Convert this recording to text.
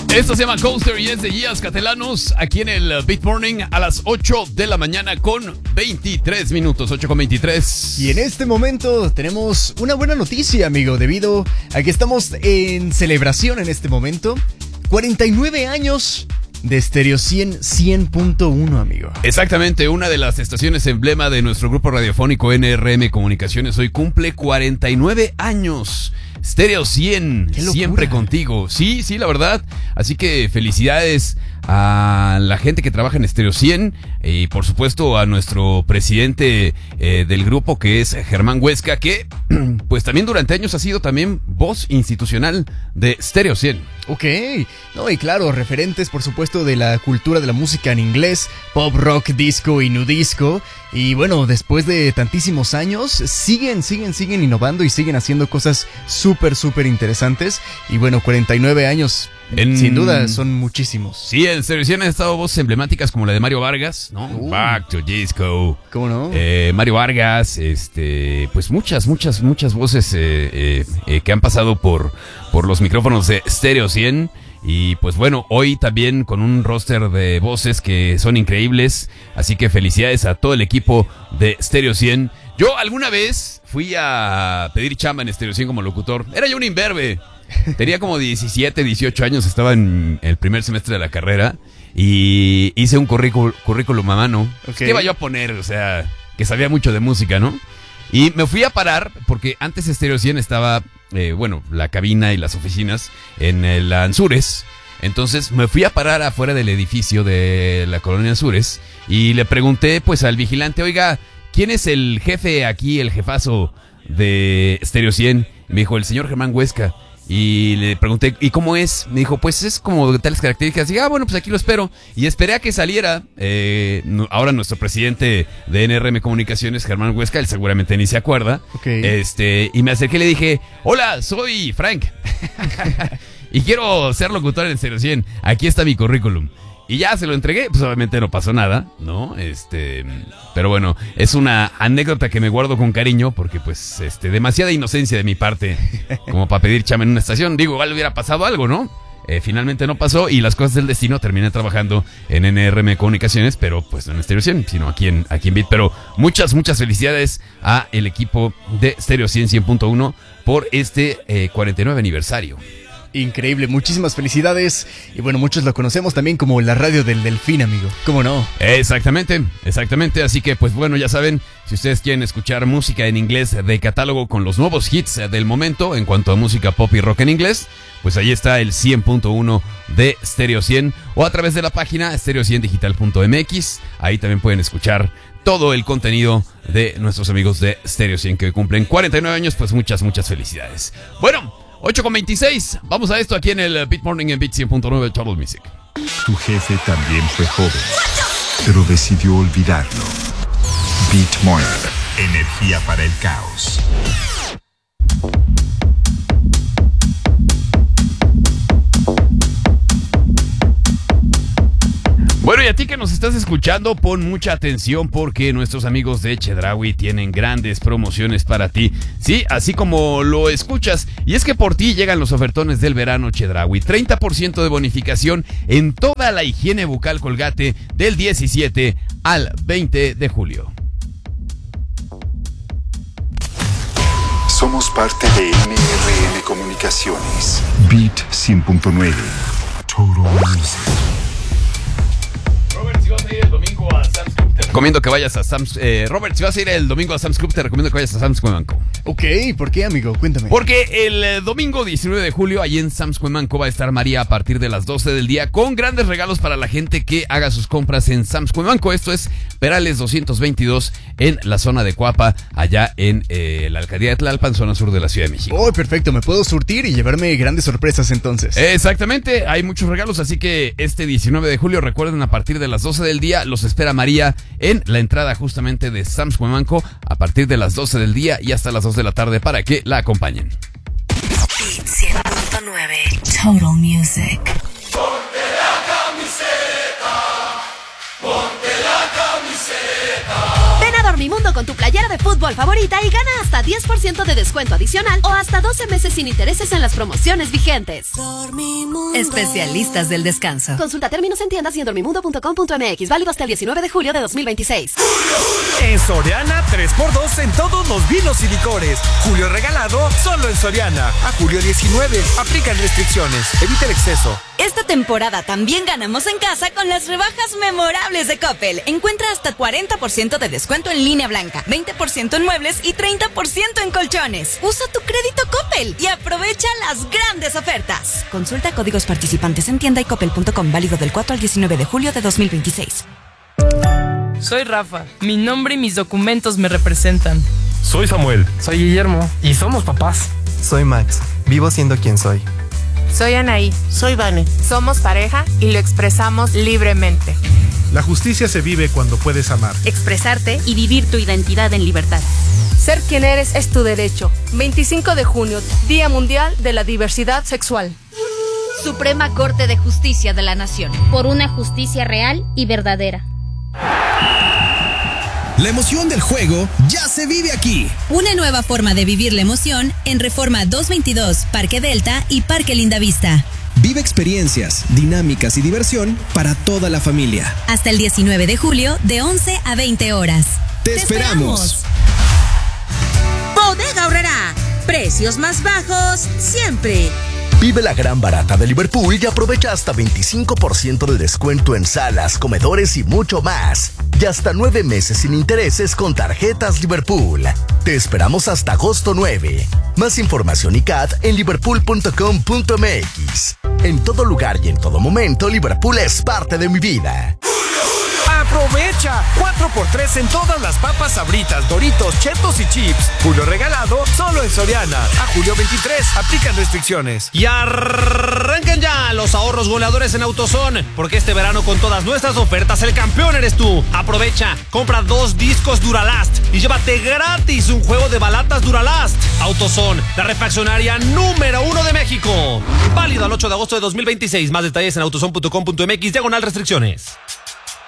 Esto se llama Coaster y es de Gias Catelanos aquí en el Beat Morning a las 8 de la mañana con 23 minutos, 8 con 23. Y en este momento tenemos una buena noticia, amigo, debido a que estamos en celebración en este momento. 49 años de Stereo 100.1, amigo. Exactamente, una de las estaciones emblema de nuestro grupo radiofónico NRM Comunicaciones hoy cumple 49 años. Stereo 100, siempre contigo. Sí, la verdad. Así que felicidades a la gente que trabaja en Stereo 100 y por supuesto a nuestro presidente del grupo, que es Germán Huesca, que pues también durante años ha sido también voz institucional de Stereo 100. Ok, no, y claro, referentes por supuesto de la cultura de la música en inglés, pop, rock, disco y nudisco. Y bueno, después de tantísimos años, siguen innovando y siguen haciendo cosas súper interesantes. Y bueno, 49 años, sin duda, son muchísimos. Sí, en Stereo 100 han estado voces emblemáticas como la de Mario Vargas, ¿no? Back to Disco. ¿Cómo no? Mario Vargas, pues muchas voces que han pasado por los micrófonos de Stereo 100. Y pues bueno, hoy también con un roster de voces que son increíbles. Así que felicidades a todo el equipo de Stereo 100. Yo alguna vez fui a pedir chamba en Stereo 100 como locutor. Era yo un imberbe. Tenía como 17, 18 años, estaba en el primer semestre de la carrera. Y hice un currículum a mano. Okay. ¿Qué iba yo a poner? O sea, que sabía mucho de música, ¿no? Y me fui a parar porque antes Stereo 100 estaba... la cabina y las oficinas en el Anzures. Entonces me fui a parar afuera del edificio de la colonia Anzures y le pregunté pues al vigilante, oiga, ¿quién es el jefe aquí, el jefazo de Stereo 100? Me dijo, el señor Germán Huesca. Y le pregunté, ¿y cómo es? Me dijo, pues es como de tales características. Y bueno, pues aquí lo espero. Y esperé a que saliera ahora nuestro presidente de NRM Comunicaciones, Germán Huesca. Él seguramente ni se acuerda. Okay. Y me acerqué y le dije, hola, soy Frank. Y quiero ser locutor en Stereo 100. Aquí está mi currículum. Y ya se lo entregué, pues obviamente no pasó nada, ¿no? Pero bueno, es una anécdota que me guardo con cariño porque pues demasiada inocencia de mi parte como para pedir chamba en una estación. Digo, igual hubiera pasado algo, ¿no? Finalmente no pasó y las cosas del destino, terminé trabajando en NRM Comunicaciones, pero pues no en Stereo 100, sino aquí en Beat. Pero muchas felicidades a el equipo de Stereo 100.1 por este 49 aniversario. Increíble, muchísimas felicidades. Y bueno, muchos lo conocemos también como la radio del Delfín, amigo. ¿Cómo no? Exactamente. Así que pues bueno, ya saben, si ustedes quieren escuchar música en inglés de catálogo con los nuevos hits del momento en cuanto a música pop y rock en inglés, pues ahí está el 100.1 de Stereo 100 o a través de la página stereo100digital.mx. Ahí también pueden escuchar todo el contenido de nuestros amigos de Stereo 100 que hoy cumplen 49 años, pues muchas felicidades. Bueno, 8:26. Vamos a esto aquí en el Beat Morning en Beat 100.9 Total Music. Tu jefe también fue joven, pero decidió olvidarlo. Beat Morning. Energía para el caos. Bueno, y a ti que nos estás escuchando, pon mucha atención porque nuestros amigos de Chedraui tienen grandes promociones para ti. Sí, así como lo escuchas. Y es que por ti llegan los ofertones del verano Chedraui. 30% de bonificación en toda la higiene bucal Colgate del 17 al 20 de julio. Somos parte de NRM Comunicaciones. Beat 100.9. Total Music. Robert, si vas a ir el domingo a Sam's Club, te recomiendo que vayas a Sam's. Robert, si vas a ir el domingo a Sam's Club, te recomiendo que vayas a Sam's Cuemanco. Ok, ¿por qué, amigo? Cuéntame. Porque el domingo 19 de julio, allí en Sam's Cuemanco, va a estar María a partir de las 12 del día con grandes regalos para la gente que haga sus compras en Sam's Cuemanco. Esto es Perales 222 en la zona de Coapa, allá en la alcaldía de Tlalpan, zona sur de la Ciudad de México. Oh, perfecto, me puedo surtir y llevarme grandes sorpresas entonces. Exactamente, hay muchos regalos, así que este 19 de julio, recuerden, a partir de las 12 del día, los espera María en la entrada justamente de Sam's Cuemanco, a partir de las 12 del día y hasta las 2 de la tarde para que la acompañen. Beat 100.9 Total Music. Ponte la camiseta, ponte la camiseta. Ven a dormir Dormimundo con tu playera de fútbol favorita y gana hasta 10% de descuento adicional o hasta 12 meses sin intereses en las promociones vigentes. Dormimundo. Especialistas del descanso. Consulta términos en tiendas y en dormimundo.com.mx. Válido hasta el 19 de julio de 2026. En Soriana, 3x2 en todos los vinos y licores. Julio regalado solo en Soriana. A julio 19. Aplican restricciones. Evita el exceso. Esta temporada también ganamos en casa con las rebajas memorables de Coppel. Encuentra hasta 40% de descuento en línea blanca, 20% en muebles y 30% en colchones. Usa tu crédito Coppel y aprovecha las grandes ofertas. Consulta códigos participantes en tienda y coppel.com, válido del 4 al 19 de julio de 2026. Soy Rafa. Mi nombre y mis documentos me representan. Soy Samuel. Soy Guillermo. Y somos papás. Soy Max. Vivo siendo quien soy. Soy Anaí. Soy Vane. Somos pareja y lo expresamos libremente. La justicia se vive cuando puedes amar, expresarte y vivir tu identidad en libertad. Ser quien eres es tu derecho. 25 de junio, Día Mundial de la Diversidad Sexual. Suprema Corte de Justicia de la Nación. Por una justicia real y verdadera. La emoción del juego ya se vive aquí. Una nueva forma de vivir la emoción en Reforma 222, Parque Delta y Parque Lindavista. Vive experiencias, dinámicas y diversión para toda la familia. Hasta el 19 de julio, de 11 a 20 horas. ¡Te esperamos! Bodega Aurrerá. Precios más bajos siempre. Vive la gran barata de Liverpool y aprovecha hasta 25% de descuento en salas, comedores y mucho más. Y hasta 9 meses sin intereses con tarjetas Liverpool. Te esperamos hasta agosto 9. Más información y CAT en liverpool.com.mx. En todo lugar y en todo momento, Liverpool es parte de mi vida. ¡Aprovecha! 4x3 en todas las papas Sabritas, Doritos, Chetos y Chips. Julio regalado solo en Soriana. A julio 23. Aplican restricciones. Y arranquen ya los ahorros goleadores en AutoZone, porque este verano con todas nuestras ofertas el campeón eres tú. Aprovecha, compra 2 discos Duralast y llévate gratis un juego de balatas Duralast. AutoZone, la refaccionaria número 1 de México. Válido al 8 de agosto de 2026. Más detalles en autozone.com.mx/restricciones.